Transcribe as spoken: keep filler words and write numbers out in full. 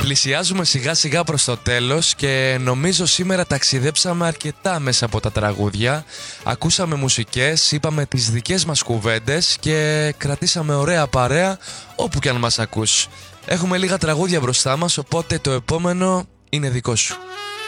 Πλησιάζουμε σιγά σιγά προς το τέλος και νομίζω σήμερα ταξιδέψαμε αρκετά μέσα από τα τραγούδια. Ακούσαμε μουσικές, είπαμε τις δικές μας κουβέντες και κρατήσαμε ωραία παρέα όπου κι αν μας ακούς. Έχουμε λίγα τραγούδια μπροστά μας, οπότε το επόμενο είναι δικό σου.